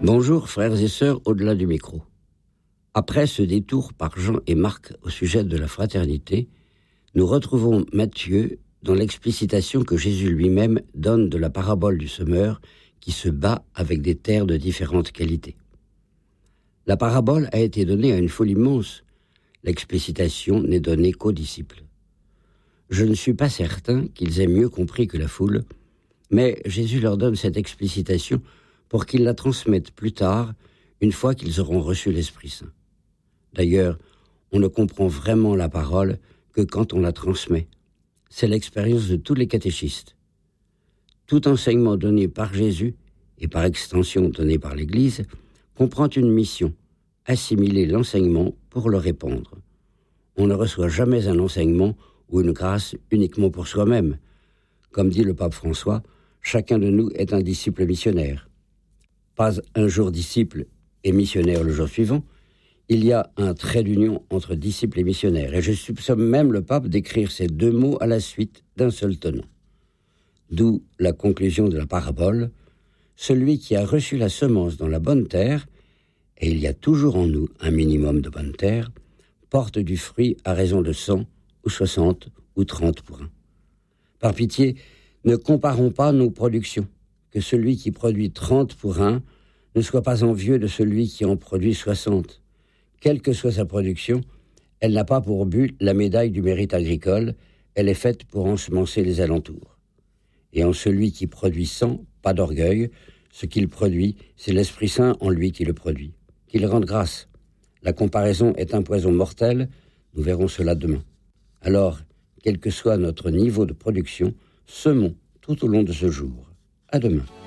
Bonjour frères et sœurs au-delà du micro. Après ce détour par Jean et Marc au sujet de la fraternité, nous retrouvons Matthieu dans l'explicitation que Jésus lui-même donne de la parabole du semeur qui se bat avec des terres de différentes qualités. La parabole a été donnée à une foule immense. L'explicitation n'est donnée qu'aux disciples. Je ne suis pas certain qu'ils aient mieux compris que la foule, mais Jésus leur donne cette explicitation pour qu'ils la transmettent plus tard, une fois qu'ils auront reçu l'Esprit Saint. D'ailleurs, on ne comprend vraiment la parole que quand on la transmet. C'est l'expérience de tous les catéchistes. Tout enseignement donné par Jésus, et par extension donné par l'Église, comprend une mission, assimiler l'enseignement pour le répandre. On ne reçoit jamais un enseignement ou une grâce uniquement pour soi-même. Comme dit le pape François, chacun de nous est un disciple missionnaire. Pas un jour disciple et missionnaire le jour suivant, il y a un trait d'union entre disciple et missionnaire, et je soupçonne même le pape d'écrire ces deux mots à la suite d'un seul tenant. D'où la conclusion de la parabole, celui qui a reçu la semence dans la bonne terre, et il y a toujours en nous un minimum de bonne terre, porte du fruit à raison de 100 ou 60 ou 30 pour un. Par pitié, ne comparons pas nos productions, que celui qui produit 30 pour un ne soit pas envieux de celui qui en produit 60. Quelle que soit sa production, elle n'a pas pour but la médaille du mérite agricole, elle est faite pour ensemencer les alentours. Et en celui qui produit 100, pas d'orgueil, ce qu'il produit, c'est l'Esprit Saint en lui qui le produit. Qu'il rende grâce. La comparaison est un poison mortel, nous verrons cela demain. Alors, quel que soit notre niveau de production, semons tout au long de ce jour. À demain.